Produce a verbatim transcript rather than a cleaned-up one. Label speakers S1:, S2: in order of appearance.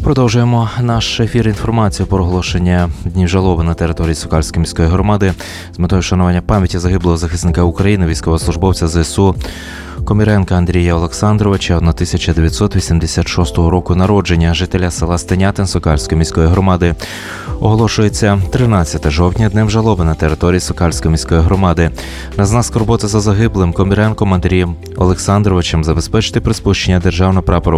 S1: Продовжуємо наш ефір інформацію про оголошення Днів жалоби на території Сокальської міської громади з метою вшанування пам'яті загиблого захисника України, військовослужбовця ЗСУ Коміренка Андрія Олександровича, тисяча дев'ятсот вісімдесят шостого року народження, жителя села Стенятин Сокальської міської громади. Оголошується тринадцяте жовтня Днем жалоби на території Сокальської міської громади. На знак скорботи за загиблим Коміренком Андрієм Олександровичем забезпечити приспущення державного прапору